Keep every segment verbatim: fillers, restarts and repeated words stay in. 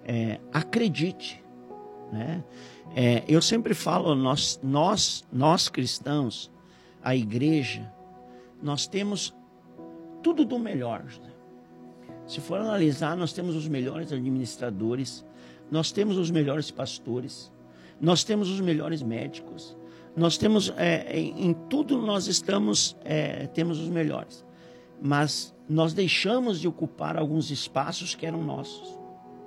é, acredite, né? É, eu sempre falo, nós, nós, nós cristãos, a igreja, nós temos tudo do melhor, né? Se for analisar, nós temos os melhores administradores, nós temos os melhores pastores, nós temos os melhores médicos, nós temos, é, em, em tudo nós estamos, é, temos os melhores. Mas nós deixamos de ocupar alguns espaços que eram nossos.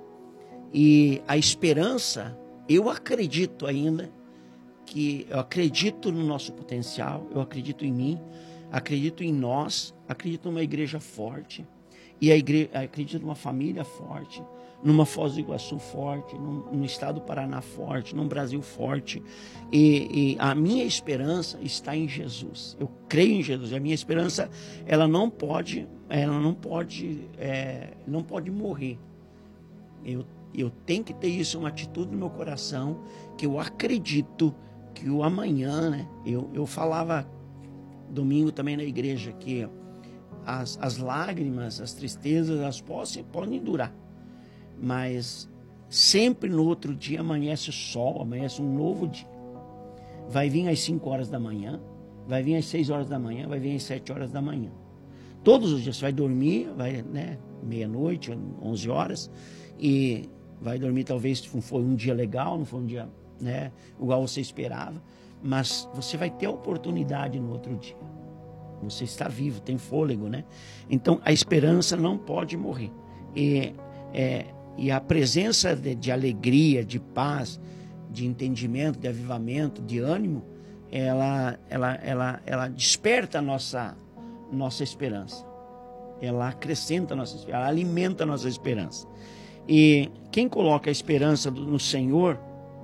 E a esperança, eu acredito ainda, que eu acredito no nosso potencial, eu acredito em mim, acredito em nós, acredito numa igreja forte, e a igreja, acredito numa família forte, numa Foz do Iguaçu forte, num, num estado do Paraná forte, num Brasil forte. E, e a minha esperança está em Jesus. Eu creio em Jesus. E a minha esperança, ela não pode, ela não pode, é, não pode morrer. Eu, eu tenho que ter isso, uma atitude no meu coração, que eu acredito que o amanhã, né? Eu, eu falava domingo também na igreja que as, as lágrimas, as tristezas, elas podem, podem durar. Mas sempre no outro dia amanhece o sol, amanhece um novo dia. Vai vir às cinco horas da manhã, vai vir às seis horas da manhã, vai vir às sete horas da manhã. Todos os dias você vai dormir, vai, né, meia-noite, onze horas, e vai dormir talvez se foi um dia legal, não foi um dia, né, igual você esperava, mas você vai ter a oportunidade no outro dia. Você está vivo, tem fôlego, né? Então a esperança não pode morrer. E é, E a presença de, de alegria, de paz, de entendimento, de avivamento, de ânimo, ela, ela, ela, ela desperta a nossa, nossa esperança. Ela acrescenta a nossa esperança, ela alimenta a nossa esperança. E quem coloca a esperança no Senhor,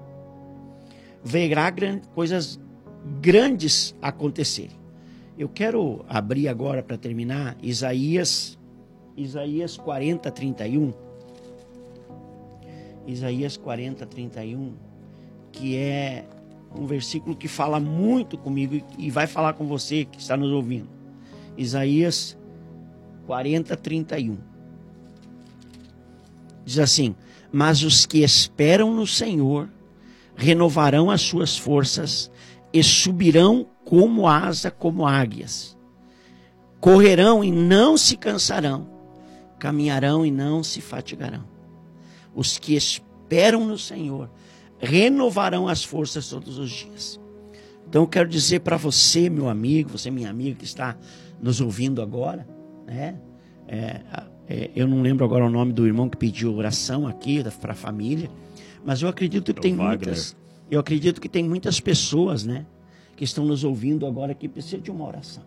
verá grande, coisas grandes acontecerem. Eu quero abrir agora, para terminar, Isaías, Isaías quarenta, trinta e um. Isaías quarenta, trinta e um, que é um versículo que fala muito comigo e vai falar com você que está nos ouvindo. Isaías quarenta, trinta e um. Diz assim: mas os que esperam no Senhor renovarão as suas forças e subirão como asa, como águias. Correrão e não se cansarão, caminharão e não se fatigarão. Os que esperam no Senhor renovarão as forças todos os dias. Então eu quero dizer para você, meu amigo, você minha amiga que está nos ouvindo agora, né? É, é, eu não lembro agora o nome do irmão que pediu oração aqui para a família, mas eu acredito que é tem muitas, eu acredito que tem muitas pessoas, né, que estão nos ouvindo agora que precisam de uma oração.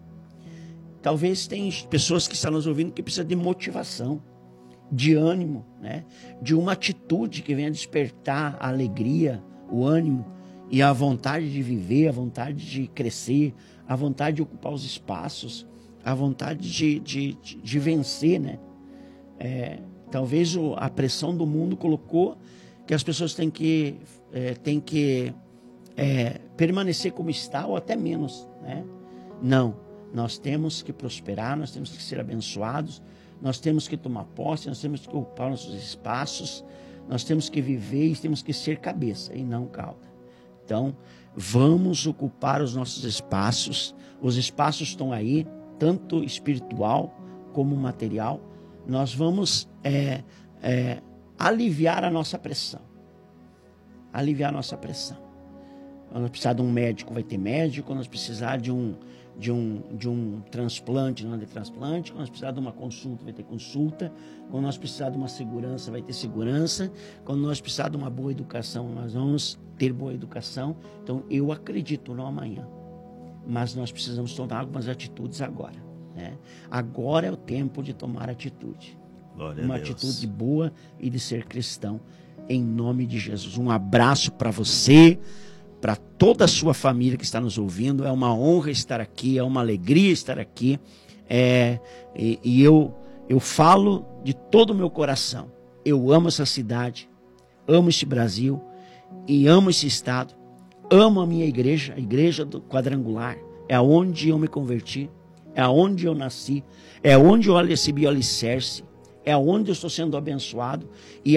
Talvez tem pessoas que estão nos ouvindo que precisam de motivação, de ânimo, né? De uma atitude que venha despertar a alegria, o ânimo e a vontade de viver, a vontade de crescer, a vontade de ocupar os espaços, a vontade de, de, de, de vencer, né? É, talvez o, a pressão do mundo colocou que as pessoas têm que, é, têm que é, permanecer como está ou até menos, né? Não, nós temos que prosperar, nós temos que ser abençoados, nós temos que tomar posse, nós temos que ocupar nossos espaços, nós temos que viver e temos que ser cabeça e não cauda. Então, vamos ocupar os nossos espaços. Os espaços estão aí, tanto espiritual como material. Nós vamos é, é, aliviar a nossa pressão. Aliviar a nossa pressão. Quando nós precisar de um médico, vai ter médico. Quando nós precisar de um... De um, de um transplante, não de transplante. Quando nós precisar de uma consulta, vai ter consulta. Quando nós precisar de uma segurança, vai ter segurança. Quando nós precisar de uma boa educação, nós vamos ter boa educação. Então, eu acredito no amanhã. Mas nós precisamos tomar algumas atitudes agora, né? Agora é o tempo de tomar atitude. Glória uma a Deus. Atitude boa e de ser cristão. Em nome de Jesus. Um abraço para você, para toda a sua família que está nos ouvindo. É uma honra estar aqui, é uma alegria estar aqui. É, e, e eu, eu falo de todo o meu coração. Eu amo essa cidade, amo este Brasil e amo esse estado. Amo a minha igreja, a igreja do Quadrangular. É aonde eu me converti, é aonde eu nasci, é onde eu recebi o alicerce, é aonde eu estou sendo abençoado. E